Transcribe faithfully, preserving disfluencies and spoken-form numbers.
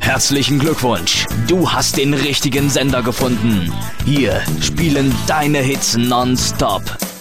Herzlichen Glückwunsch, du hast den richtigen Sender gefunden. Hier spielen deine Hits nonstop.